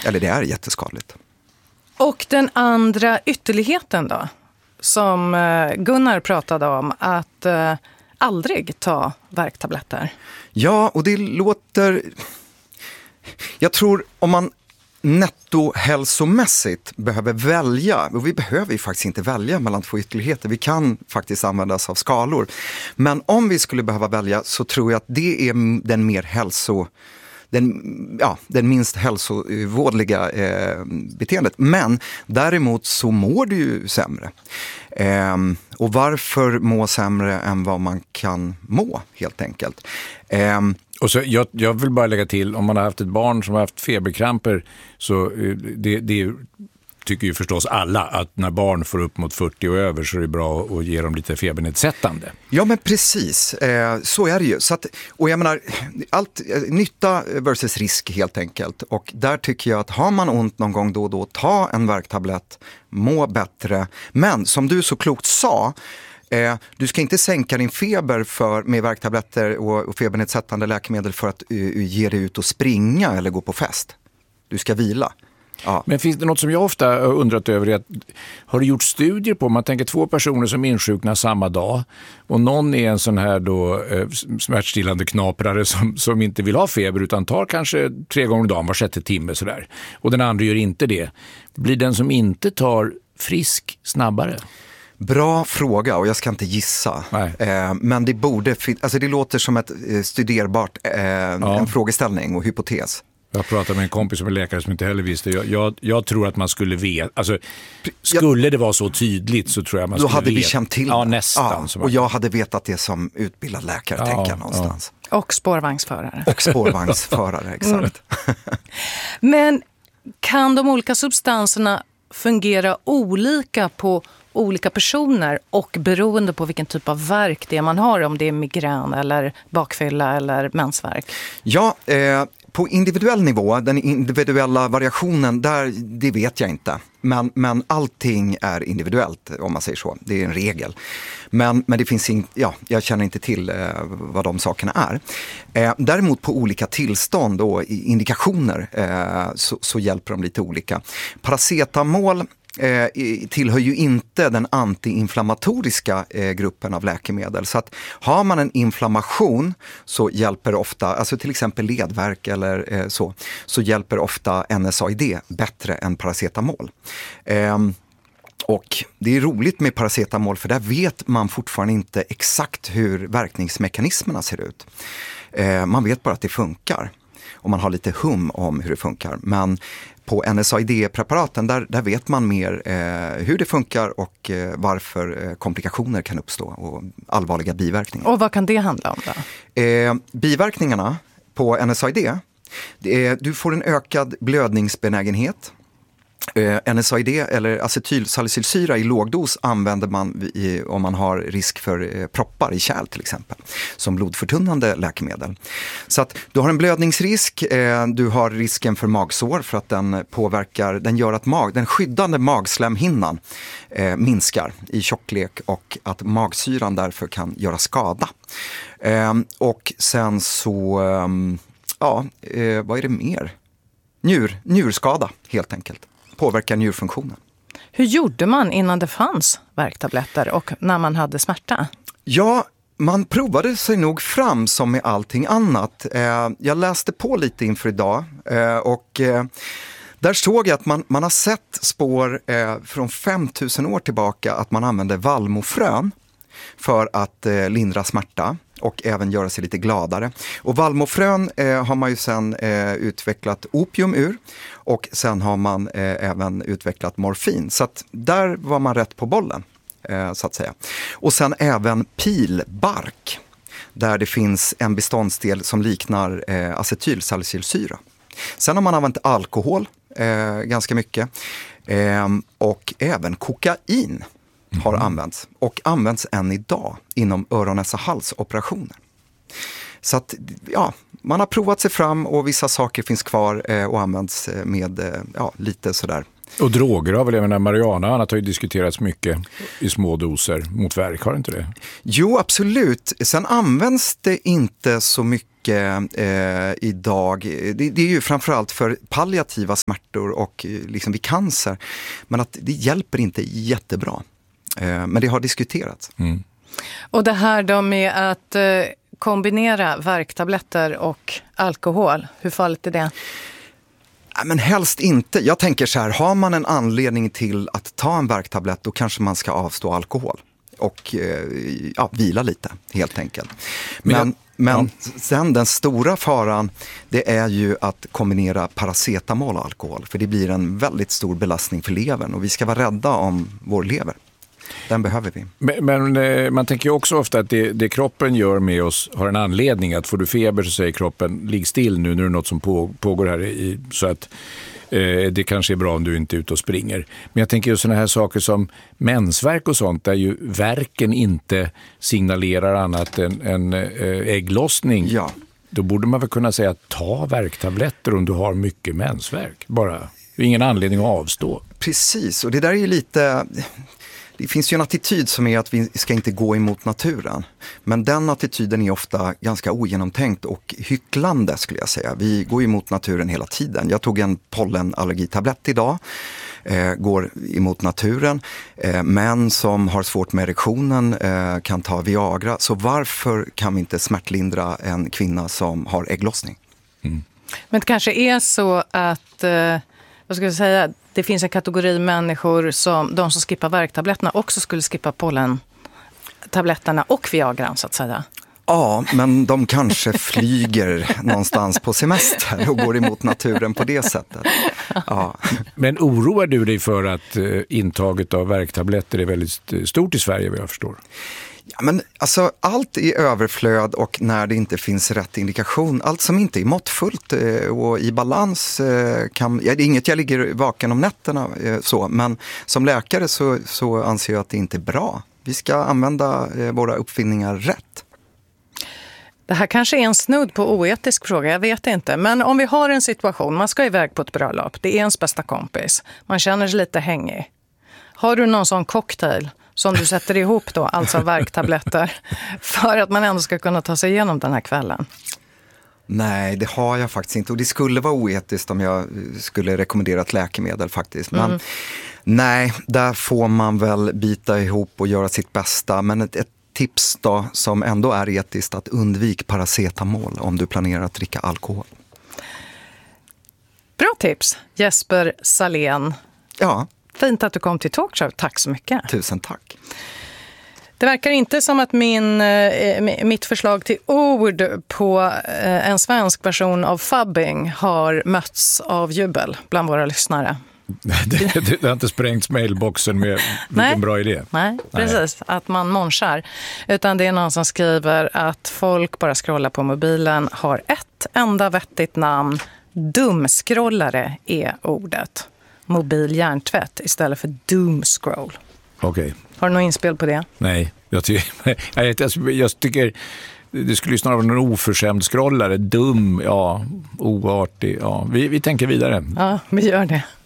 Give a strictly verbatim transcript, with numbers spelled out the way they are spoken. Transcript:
Eller det är jätteskadligt. Och den andra ytterligheten då, som Gunnar pratade om, att eh, aldrig ta värktabletter. Ja, och det låter... Jag tror om man nettohälsomässigt behöver välja, och vi behöver ju faktiskt inte välja mellan två ytterligheter, vi kan faktiskt använda oss av skalor. Men om vi skulle behöva välja så tror jag att det är den mer hälso... Den, ja, den minst hälsovådliga eh, beteendet. Men däremot så mår du ju sämre. Eh, och varför må sämre än vad man kan må, helt enkelt. Eh, och så, jag, jag vill bara lägga till, om man har haft ett barn som har haft feberkramper, så det, det tycker ju förstås alla att när barn får upp mot fyrtio och över så är det bra att ge dem lite febernedsättande. Ja, men precis. Eh, så är det ju. Så att, och jag menar, allt, nytta versus risk helt enkelt. Och där tycker jag att har man ont någon gång då och då, ta en värktablett, må bättre. Men som du så klokt sa, eh, du ska inte sänka din feber för, med värktabletter och, och febernedsättande läkemedel för att uh, ge dig ut och springa eller gå på fest. Du ska vila. Ja. Men finns det något som jag ofta har undrat över är att, har du gjort studier på, man tänker två personer som insjuknar samma dag och någon är en sån här då eh, smärtstillande knaprare som, som inte vill ha feber utan tar kanske tre gånger om dagen var sjätte timme sådär, och den andra gör inte det. Blir den som inte tar frisk snabbare? Bra fråga, och jag ska inte gissa. Eh, men det borde, alltså det låter som ett eh, studerbart eh, ja. en frågeställning och hypotes. Jag pratade med en kompis som är läkare som inte heller visste. Jag, jag, jag tror att man skulle veta. Alltså, skulle det vara så tydligt så tror jag man då skulle hade veta. Vi känt till ja, nästan. Ja, och jag hade vetat det som utbildad läkare, ja, tänker jag någonstans. Ja. Och spårvagnsförare. Och spårvagnsförare, exakt. Mm. Men kan de olika substanserna fungera olika på olika personer och beroende på vilken typ av värk det är man har, om det är migrän eller bakfylla eller mensvärk? Ja, eh, på individuell nivå, den individuella variationen, där, det vet jag inte. Men, men allting är individuellt, om man säger så. Det är en regel. Men, men det finns in, ja, jag känner inte till eh, vad de sakerna är. Eh, däremot på olika tillstånd och indikationer eh, så, så hjälper de lite olika. Paracetamol Eh, tillhör ju inte den antiinflammatoriska eh, gruppen av läkemedel. Så att har man en inflammation så hjälper ofta, alltså till exempel ledvärk eller eh, så, så hjälper ofta N S A I D bättre än paracetamol. Eh, och det är roligt med paracetamol för där vet man fortfarande inte exakt hur verkningsmekanismerna ser ut. Eh, man vet bara att det funkar. Och man har lite hum om hur det funkar. Men på N S A I D-preparaten där, där vet man mer eh, hur det funkar och eh, varför eh, komplikationer kan uppstå och allvarliga biverkningar. Och vad kan det handla om då? Eh, biverkningarna på N S A I D, det är, du får en ökad blödningsbenägenhet. Eh, N S A I D eller acetylsalicylsyra i lågdos använder man i, om man har risk för eh, proppar i kärl till exempel, som blodförtunnande läkemedel. Så att du har en blödningsrisk, eh, du har risken för magsår för att den påverkar, den gör att mag, den skyddande magslemhinnan eh, minskar i tjocklek och att magsyran därför kan göra skada. Eh, och sen så, eh, ja, eh, vad är det mer? Njur, njurskada helt enkelt. Påverkar njurfunktionen. Hur gjorde man innan det fanns värktabletter och när man hade smärta? Ja, man provade sig nog fram som med allting annat. Eh, jag läste på lite inför idag eh, och eh, där såg jag att man, man har sett spår eh, från fem tusen år tillbaka att man använde vallmofrön för att eh, lindra smärta och även göra sig lite gladare. Och vallmofrön eh, har man ju sen eh, utvecklat opium ur och sen har man eh, även utvecklat morfin. Så att där var man rätt på bollen, eh, så att säga. Och sen även pilbark, där det finns en beståndsdel som liknar eh, acetylsalicylsyra. Sen har man använt alkohol eh, ganska mycket eh, och även kokain har använts och används än idag inom öron-, näsa-, halsoperationer. Så att, ja, man har provat sig fram och vissa saker finns kvar eh, och används med eh, ja, lite sådär Och droger har väl, jag menar, marijuana annat har ju diskuterats mycket i små doser mot värk, har inte det? Jo, absolut. Sen används det inte så mycket eh, idag. Det, det är ju framförallt för palliativa smärtor och eh, liksom vid cancer. Men att det hjälper inte jättebra. Eh, men det har diskuterats. Mm. Och det här då med att eh, kombinera värktabletter och alkohol, hur farligt är det? Men helst inte. Jag tänker så här, har man en anledning till att ta en värktablett, då kanske man ska avstå alkohol och ja, vila lite helt enkelt. Men, men, men ja. sen den stora faran, det är ju att kombinera paracetamol och alkohol, för det blir en väldigt stor belastning för levern och vi ska vara rädda om vår lever. Den behöver vi. Men, men man tänker ju också ofta att det, det kroppen gör med oss har en anledning. Att får du feber så säger kroppen, ligg still nu, nu är det något som på, pågår här i, så att eh, det kanske är bra om du inte är ute och springer. Men jag tänker ju sådana här saker som mensvärk och sånt, där ju verken inte signalerar annat än, än eh, ägglossning. Ja. Då borde man väl kunna säga, ta värktabletter om du har mycket mensvärk. Bara, ingen anledning att avstå. Precis, och det där är ju lite... Det finns ju en attityd som är att vi ska inte gå emot naturen. Men den attityden är ofta ganska ogenomtänkt och hycklande, skulle jag säga. Vi går emot naturen hela tiden. Jag tog en pollenallergitablett idag. Eh, går emot naturen. Eh, män som har svårt med erektionen eh, kan ta Viagra. Så varför kan vi inte smärtlindra en kvinna som har ägglossning? Mm. Men det kanske är så att... Eh... Vad ska jag säga? Det finns en kategori människor som de som skippar värktabletterna också skulle skippa pollentabletterna och Viagran, så att säga. Ja, men de kanske flyger någonstans på semester och går emot naturen på det sättet. Ja. Men oroar du dig för att intaget av värktabletter är väldigt stort i Sverige, vad jag förstår? Ja, men alltså, allt i överflöd och när det inte finns rätt indikation, allt som inte är måttfullt och i balans kan, ja, det är inget jag ligger vaken om nätterna så, men som läkare så, så anser jag att det inte är bra. Vi ska använda våra uppfinningar rätt. Det här kanske är en snudd på oetisk fråga, jag vet inte. Men om vi har en situation, man ska iväg på ett bröllop, det är ens bästa kompis, man känner sig lite hängig. Har du någon sån cocktail som du sätter ihop då, alltså värktabletter, för att man ändå ska kunna ta sig igenom den här kvällen? Nej, det har jag faktiskt inte. Och det skulle vara oetiskt om jag skulle rekommendera ett läkemedel faktiskt. Men mm. nej, där får man väl bita ihop och göra sitt bästa. Men ett, ett tips då som ändå är etiskt, att undvik paracetamol om du planerar att dricka alkohol. Bra tips, Jesper Salén. Ja. Fint att du kom till Talkshow. Tack så mycket. Tusen tack. Det verkar inte som att min, eh, mitt förslag till ord på eh, en svensk version av fubbing har mötts av jubel bland våra lyssnare. det, det, det har inte sprängts mailboxen med vilken Nej. bra idé. Nej, precis. Nej. Att man monchar. Utan det är någon som skriver att folk bara scrollar på mobilen, har ett enda vettigt namn. Dumskrollare är ordet. Mobil hjärntvätt istället för doomscroll. Okej. Okay. Har du något inspel på det? Nej, jag tycker, jag, jag tycker det skulle snarare vara någon oförskämd scrollare. Dum, ja, oartig, ja. Vi, vi tänker vidare. Ja, vi gör det.